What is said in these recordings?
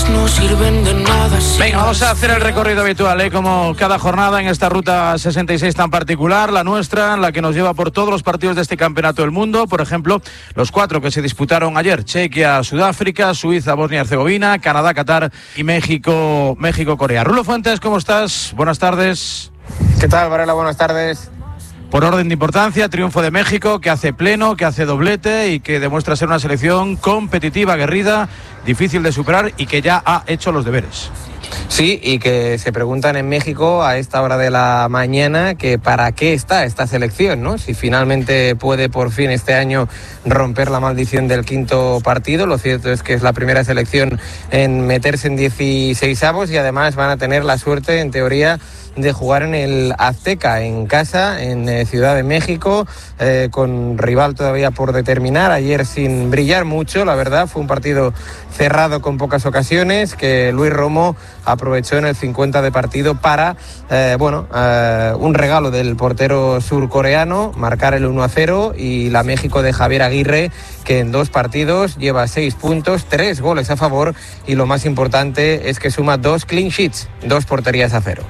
no sirven de nada. Venga, vamos a hacer el recorrido habitual, como cada jornada en esta ruta 66 tan particular, la nuestra, la que nos lleva por todos los partidos de este campeonato del mundo. Por ejemplo, los 4 que se disputaron ayer: Chequia, Sudáfrica, Suiza, Bosnia-Herzegovina, Canadá, Qatar y México, Corea. Rulo Fuentes, ¿cómo estás? Buenas tardes. ¿Qué tal, Varela? Buenas tardes. Por orden de importancia, triunfo de México, que hace pleno, que hace doblete y que demuestra ser una selección competitiva, aguerrida, difícil de superar y que ya ha hecho los deberes. Sí, y que se preguntan en México a esta hora de la mañana que para qué está esta selección, ¿no? Si finalmente puede por fin este año romper la maldición del quinto partido. Lo cierto es que es la primera selección en meterse en 16avos y además van a tener la suerte, en teoría, de jugar en el Azteca, en casa, en Ciudad de México, con rival todavía por determinar. Ayer sin brillar mucho, la verdad, fue un partido cerrado con pocas ocasiones, que Luis Romo aprovechó en el 50 de partido para, un regalo del portero surcoreano, marcar el 1-0, y la México de Javier Aguirre, que en 2 partidos lleva 6 puntos, 3 goles a favor, y lo más importante es que suma 2 clean sheets, 2 porterías a 0.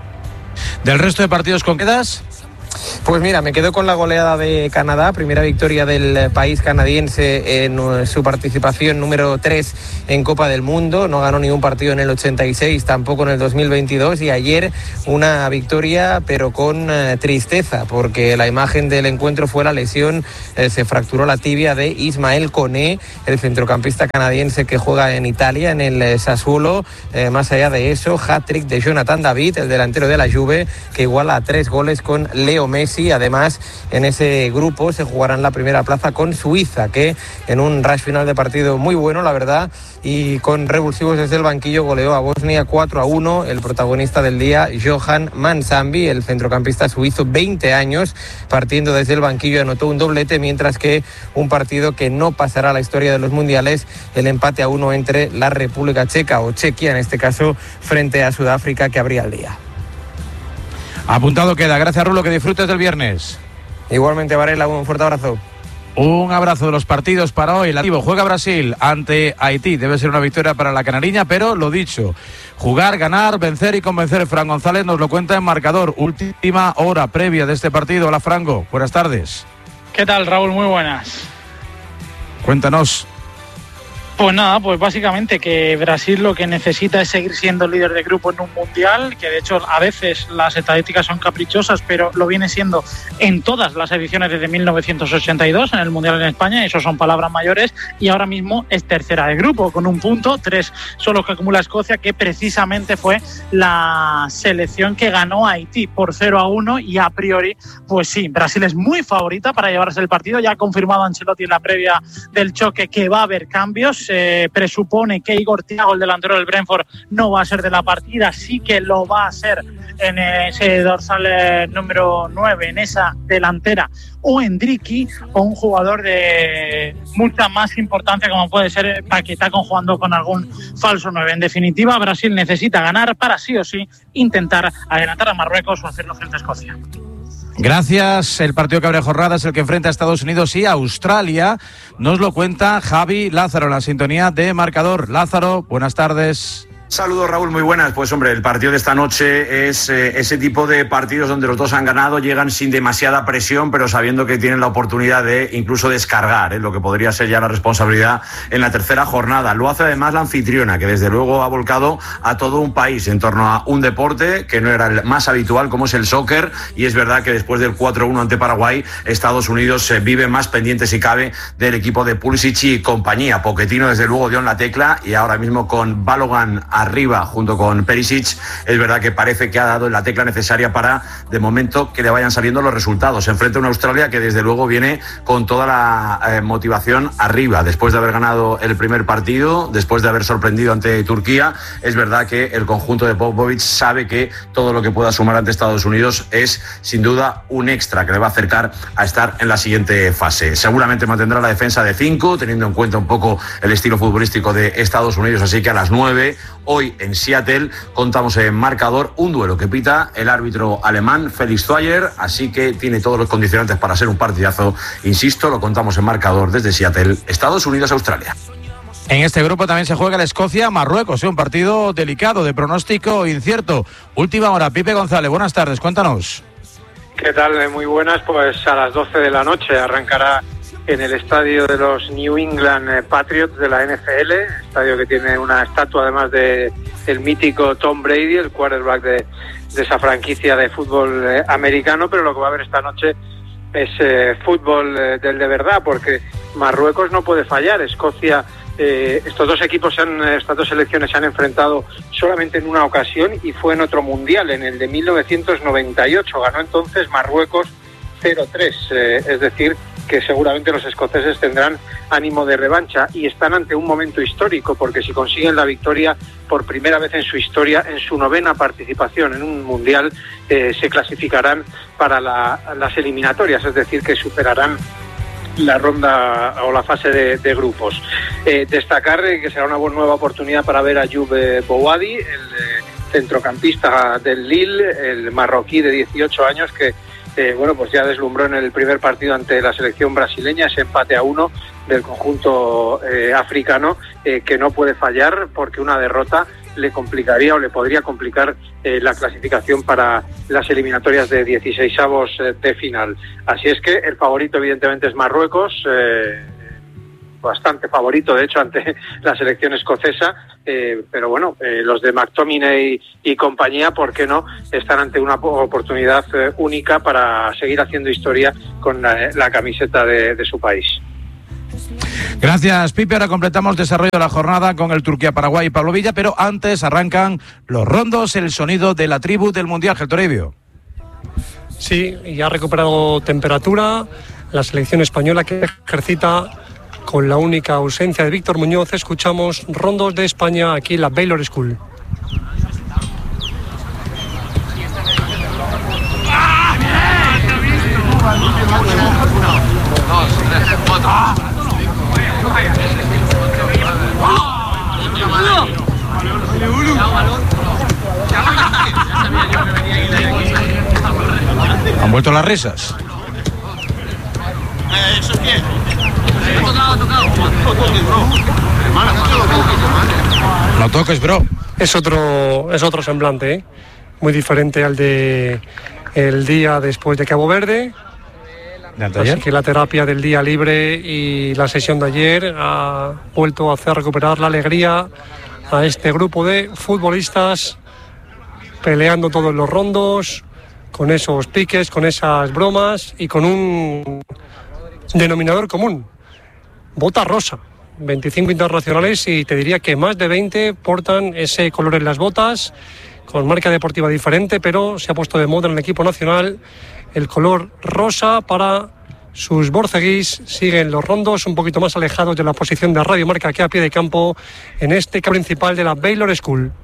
¿Del resto de partidos con quedas? Pues mira, me quedo con la goleada de Canadá, primera victoria del país canadiense en su participación número 3 en Copa del Mundo. No ganó ningún partido en el 86, tampoco en el 2022, y ayer una victoria pero con tristeza, porque la imagen del encuentro fue la lesión, se fracturó la tibia de Ismael Koné, el centrocampista canadiense que juega en Italia, en el Sassuolo. Más allá de eso, hat-trick de Jonathan David, el delantero de la Juve, que iguala a 3 goles con Leo Messi. Además, en ese grupo se jugarán la primera plaza con Suiza, que en un rush final de partido muy bueno, la verdad, y con revulsivos desde el banquillo, goleó a Bosnia 4-1 el protagonista del día, Johan Mansambi, el centrocampista suizo, 20 años, partiendo desde el banquillo, anotó un doblete, mientras que un partido que no pasará a la historia de los mundiales, el empate a 1 entre la República Checa, o Chequia en este caso, frente a Sudáfrica, que abría el día. Apuntado queda. Gracias, Rulo, que disfrutes del viernes. Igualmente, Varela, un fuerte abrazo. Un abrazo de los partidos para hoy. Juega Brasil ante Haití. Debe ser una victoria para la canariña, pero lo dicho, jugar, ganar, vencer y convencer. Fran González nos lo cuenta en marcador. Última hora previa de este partido. Hola, Franco. Buenas tardes. ¿Qué tal, Raúl? Muy buenas. Cuéntanos. Pues nada, pues básicamente que Brasil lo que necesita es seguir siendo líder de grupo en un mundial, que de hecho a veces las estadísticas son caprichosas, pero lo viene siendo en todas las ediciones desde 1982 en el mundial en España, eso son palabras mayores, y ahora mismo es tercera de grupo con 1 punto, 3 son los que acumula Escocia, que precisamente fue la selección que ganó a Haití por 0-1, y a priori, pues sí, Brasil es muy favorita para llevarse el partido. Ya ha confirmado Ancelotti en la previa del choque que va a haber cambios. Se presupone que Igor Thiago, el delantero del Brentford, no va a ser de la partida, sí que lo va a ser en ese dorsal número 9, en esa delantera, o Endricky, o un jugador de mucha más importancia como puede ser Paquetá, jugando con algún falso 9. En definitiva, Brasil necesita ganar para sí o sí intentar adelantar a Marruecos o hacerlo frente a Escocia. Gracias. El partido que abre jornada es el que enfrenta a Estados Unidos y Australia. Nos lo cuenta Javi Lázaro en la sintonía de marcador. Lázaro, buenas tardes. Saludos, Raúl, muy buenas. Pues hombre, el partido de esta noche es ese tipo de partidos donde los dos han ganado, llegan sin demasiada presión, pero sabiendo que tienen la oportunidad de incluso descargar lo que podría ser ya la responsabilidad en la tercera jornada. Lo hace además la anfitriona, que desde luego ha volcado a todo un país en torno a un deporte que no era el más habitual, como es el soccer, y es verdad que después del 4-1 ante Paraguay, Estados Unidos vive más pendiente, si cabe, del equipo de Pulisic y compañía. Pochettino desde luego dio en la tecla, y ahora mismo con Balogun arriba junto con Perisic, es verdad que parece que ha dado la tecla necesaria para, de momento, que le vayan saliendo los resultados. Se enfrenta a una Australia que desde luego viene con toda la motivación arriba, después de haber ganado el primer partido, después de haber sorprendido ante Turquía. Es verdad que el conjunto de Popovic sabe que todo lo que pueda sumar ante Estados Unidos es sin duda un extra que le va a acercar a estar en la siguiente fase. Seguramente mantendrá la defensa de 5, teniendo en cuenta un poco el estilo futbolístico de Estados Unidos, así que a las 9 hoy en Seattle contamos en marcador un duelo que pita el árbitro alemán Felix Zweier, así que tiene todos los condicionantes para ser un partidazo. Insisto, lo contamos en marcador desde Seattle, Estados Unidos, Australia. En este grupo también se juega el Escocia-Marruecos, un partido delicado, de pronóstico incierto. Última hora, Pipe González, buenas tardes, cuéntanos. ¿Qué tal? Muy buenas, pues a las 12 de la noche arrancará en el estadio de los New England Patriots de la NFL, estadio que tiene una estatua además de el mítico Tom Brady, el quarterback de esa franquicia de fútbol americano, pero lo que va a haber esta noche es fútbol del de verdad, porque Marruecos no puede fallar. Escocia, estos dos equipos, estas dos selecciones se han enfrentado solamente en una ocasión y fue en otro mundial, en el de 1998. Ganó entonces Marruecos 0-3, es decir, que seguramente los escoceses tendrán ánimo de revancha y están ante un momento histórico, porque si consiguen la victoria por primera vez en su historia, en su 9ª participación en un mundial, se clasificarán para las eliminatorias, es decir, que superarán la ronda o la fase de grupos. Destacar que será una nueva oportunidad para ver a Ayoub Bouadi, el centrocampista del Lille, el marroquí de 18 años que pues ya deslumbró en el primer partido ante la selección brasileña, ese empate a 1 del conjunto africano, que no puede fallar, porque una derrota le complicaría o le podría complicar la clasificación para las eliminatorias de 16avos de final. Así es que el favorito evidentemente es Marruecos, bastante favorito de hecho ante la selección escocesa, pero bueno, los de McTominay y compañía, ¿por qué no?, están ante una oportunidad única para seguir haciendo historia con la camiseta de su país. Gracias, Pipe. Ahora completamos desarrollo de la jornada con el Turquía-Paraguay y Pablo Villa, pero antes arrancan los rondos, el sonido de la tribu del Mundial. Geltoribio. Sí, ya ha recuperado temperatura la selección española, que ejercita con la única ausencia de Víctor Muñoz. Escuchamos rondos de España aquí en la Baylor School. ¿Han vuelto las risas? No toques, bro. Es otro semblante, ¿eh? Muy diferente al de el día después de Cabo Verde. Así que la terapia del día libre y la sesión de ayer ha vuelto a hacer recuperar la alegría a este grupo de futbolistas, peleando todos los rondos, con esos piques, con esas bromas y con un denominador común: bota rosa. 25 internacionales y te diría que más de 20 portan ese color en las botas, con marca deportiva diferente, pero se ha puesto de moda en el equipo nacional el color rosa para sus borceguís. Siguen los rondos un poquito más alejados de la posición de Radio Marca, que a pie de campo en este campo principal de la Baylor School.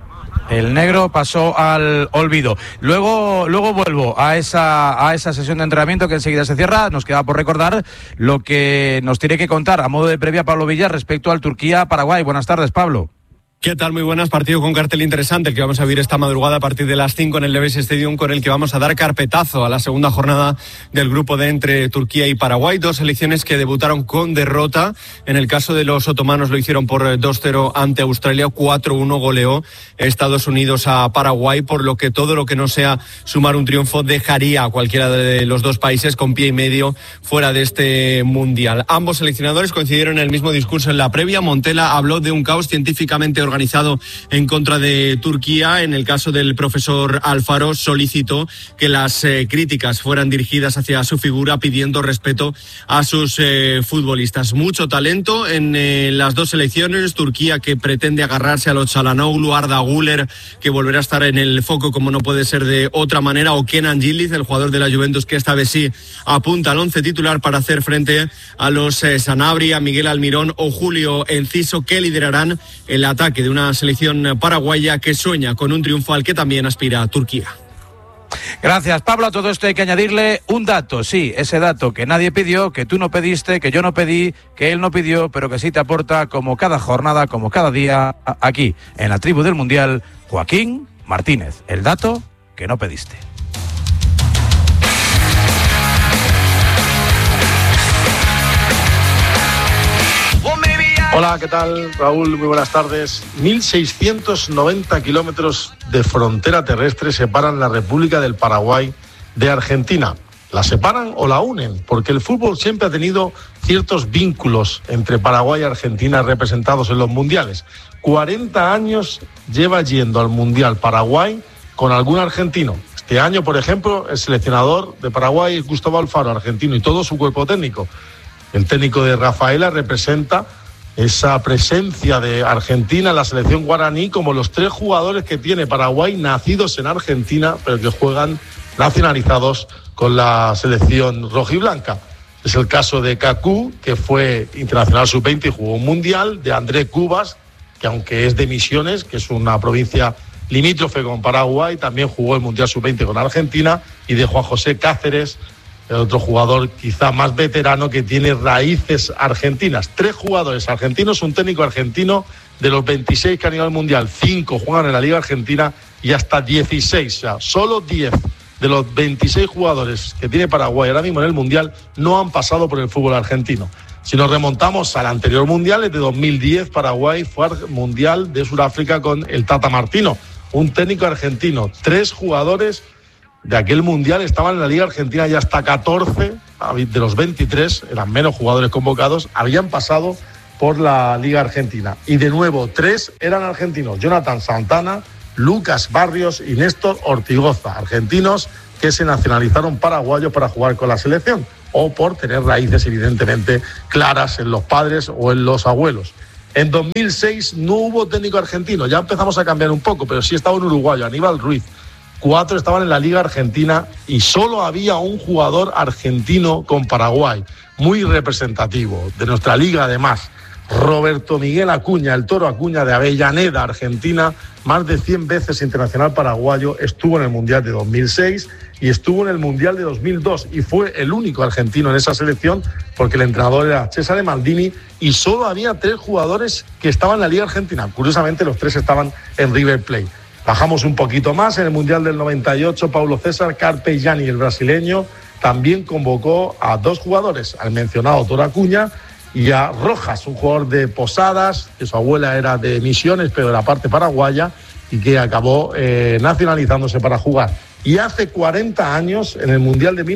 El negro pasó al olvido. Luego vuelvo a esa sesión de entrenamiento que enseguida se cierra. Nos queda por recordar lo que nos tiene que contar a modo de previa Pablo Villa respecto al Turquía-Paraguay. Buenas tardes, Pablo. ¿Qué tal? Muy buenas. Partido con cartel interesante, el que vamos a vivir esta madrugada a partir de las 5 en el Levi's Stadium, con el que vamos a dar carpetazo a la segunda jornada del grupo D entre Turquía y Paraguay. Dos selecciones que debutaron con derrota. En el caso de los otomanos lo hicieron por 2-0 ante Australia. 4-1 goleó Estados Unidos a Paraguay, por lo que todo lo que no sea sumar un triunfo dejaría a cualquiera de los dos países con pie y medio fuera de este mundial. Ambos seleccionadores coincidieron en el mismo discurso en la previa. Montella habló de un caos científicamente organizado en contra de Turquía. En el caso del profesor Alfaro, solicitó que las críticas fueran dirigidas hacia su figura, pidiendo respeto a sus futbolistas. Mucho talento en las dos selecciones. Turquía, que pretende agarrarse a los Çalhanoğlu, Arda Güler, que volverá a estar en el foco como no puede ser de otra manera, o Kenan Yıldız, el jugador de la Juventus, que esta vez sí apunta al 11 titular para hacer frente a los Sanabria, Miguel Almirón o Julio Enciso, que liderarán el ataque de una selección paraguaya que sueña con un triunfo al que también aspira Turquía. Gracias, Pablo. A todo esto hay que añadirle un dato, sí, ese dato que nadie pidió, que tú no pediste, que yo no pedí, que él no pidió, pero que sí te aporta, como cada jornada, como cada día, aquí, en la tribu del Mundial, Joaquín Martínez. El dato que no pediste. Well, maybe I Hola, ¿qué tal? Raúl, muy buenas tardes. 1.690 kilómetros de frontera terrestre separan la República del Paraguay de Argentina. ¿La separan o la unen? Porque el fútbol siempre ha tenido ciertos vínculos entre Paraguay y Argentina representados en los mundiales. 40 años lleva yendo al Mundial Paraguay con algún argentino. Este año, por ejemplo, el seleccionador de Paraguay es Gustavo Alfaro, argentino, y todo su cuerpo técnico. El técnico de Rafaela representa esa presencia de Argentina en la selección guaraní, como los 3 jugadores que tiene Paraguay nacidos en Argentina, pero que juegan nacionalizados con la selección rojiblanca. Es el caso de Cacú, que fue internacional sub-20 y jugó un mundial, de André Cubas, que aunque es de Misiones, que es una provincia limítrofe con Paraguay, también jugó el mundial sub-20 con Argentina, y de Juan José Cáceres, el otro jugador quizá más veterano que tiene raíces argentinas. 3 jugadores argentinos, un técnico argentino. De los 26 que han ido al Mundial, 5 juegan en la Liga Argentina y hasta 16, o sea, solo 10 de los 26 jugadores que tiene Paraguay ahora mismo en el Mundial no han pasado por el fútbol argentino. Si nos remontamos al anterior Mundial, de 2010, Paraguay fue al Mundial de Sudáfrica con el Tata Martino, un técnico argentino. 3 jugadores de aquel Mundial estaban en la Liga Argentina y hasta 14 de los 23, eran menos jugadores convocados, habían pasado por la Liga Argentina. Y de nuevo, 3 eran argentinos: Jonathan Santana, Lucas Barrios y Néstor Ortigoza, argentinos que se nacionalizaron paraguayos para jugar con la selección, o por tener raíces evidentemente claras en los padres o en los abuelos. En 2006 no hubo técnico argentino, ya empezamos a cambiar un poco, pero sí estaba un uruguayo, Aníbal Ruiz. 4 estaban en la Liga Argentina y solo había un jugador argentino con Paraguay, muy representativo de nuestra liga además, Roberto Miguel Acuña, el Toro Acuña de Avellaneda, Argentina, más de 100 veces internacional paraguayo, estuvo en el Mundial de 2006 y estuvo en el Mundial de 2002 y fue el único argentino en esa selección porque el entrenador era Cesare Maldini y solo había 3 jugadores que estaban en la Liga Argentina. Curiosamente los 3 estaban en River Plate. Bajamos un poquito más, en el Mundial del 98, Paulo César Carpegiani, el brasileño, también convocó a 2 jugadores, al mencionado Toro Acuña y a Rojas, un jugador de Posadas, que su abuela era de Misiones, pero de la parte paraguaya, y que acabó nacionalizándose para jugar. Y hace 40 años, en el Mundial de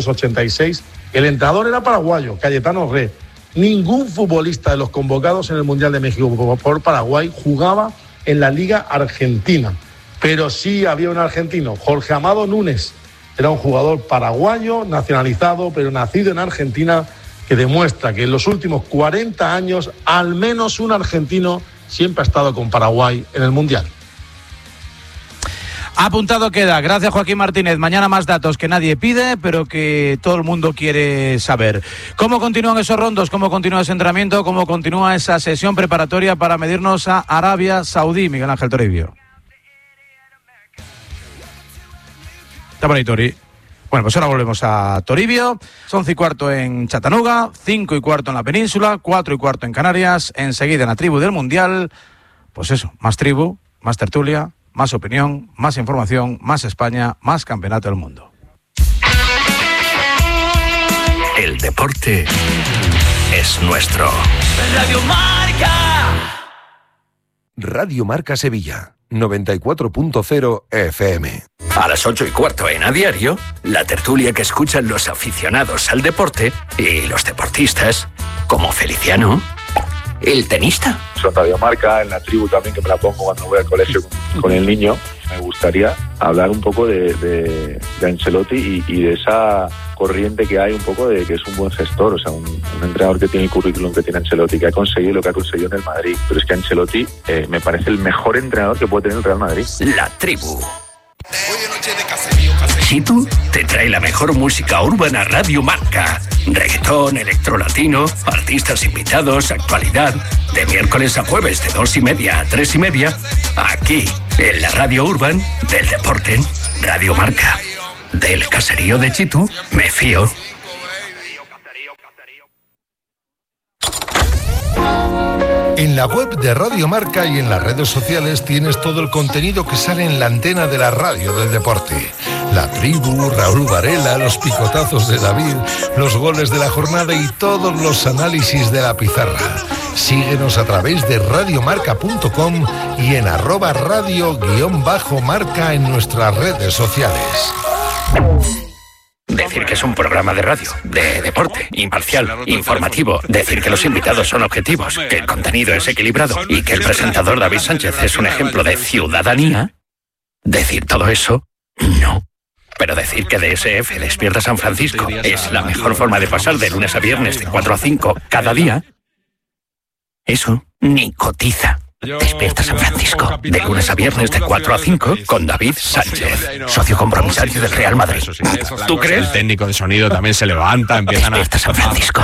1986, el entrenador era paraguayo, Cayetano Re. Ningún futbolista de los convocados en el Mundial de México por Paraguay jugaba en la Liga Argentina, pero sí había un argentino, Jorge Amado Núñez, era un jugador paraguayo, nacionalizado, pero nacido en Argentina, que demuestra que en los últimos 40 años al menos un argentino siempre ha estado con Paraguay en el Mundial. Apuntado queda. Gracias, Joaquín Martínez. Mañana más datos que nadie pide, pero que todo el mundo quiere saber. ¿Cómo continúan esos rondos? ¿Cómo continúa ese entrenamiento? ¿Cómo continúa esa sesión preparatoria para medirnos a Arabia Saudí? Miguel Ángel Toribio. Está por ahí, Tori. Bueno, pues ahora volvemos a Toribio. Son 11:15 en Chattanooga, 5:15 en la península, 4:15 en Canarias. Enseguida en la tribu del Mundial. Pues eso, más tribu, más tertulia, más opinión, más información, más España, más campeonato del mundo. El deporte es nuestro. Radio Marca. Radio Marca Sevilla, 94.0 FM. A las 8:15 en A Diario, la tertulia que escuchan los aficionados al deporte y los deportistas, como Feliciano, el tenista. Son Radio Marca, en la tribu también, que me la pongo cuando voy al colegio con el niño. Me gustaría hablar un poco de Ancelotti y de esa corriente que hay un poco de que es un buen gestor, o sea, un entrenador que tiene el currículum que tiene Ancelotti, que ha conseguido lo que ha conseguido en el Madrid. Pero es que Ancelotti me parece el mejor entrenador que puede tener el Real Madrid. La tribu. Chitu te trae la mejor música urbana Radio Marca. Reggaetón, electrolatino, artistas invitados, actualidad. De miércoles a jueves de 2:30 a 3:30. Aquí, en la radio urban del deporte. Radio Marca. Del caserío de Chitu, me fío. En la web de Radio Marca y en las redes sociales tienes todo el contenido que sale en la antena de la radio del deporte. La tribu, Raúl Varela, los picotazos de David, los goles de la jornada y todos los análisis de la pizarra. Síguenos a través de radiomarca.com y en @radio_marca en nuestras redes sociales. Decir que es un programa de radio, de deporte, imparcial, informativo. Decir que los invitados son objetivos, que el contenido es equilibrado y que el presentador David Sánchez es un ejemplo de ciudadanía. Decir todo eso, no. Pero decir que DSF Despierta San Francisco es la mejor forma de pasar de lunes a viernes de 4 a 5 cada día, eso ni cotiza. Despierta San Francisco, de lunes a viernes de 4 a 5 con David Sánchez, socio compromisario del Real Madrid. ¿Tú crees? El técnico de sonido también se levanta, empiezan a... Despierta San Francisco.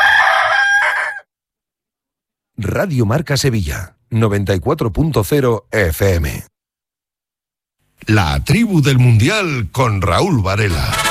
Radio Marca Sevilla, 94.0 FM. La tribu del Mundial con Raúl Varela.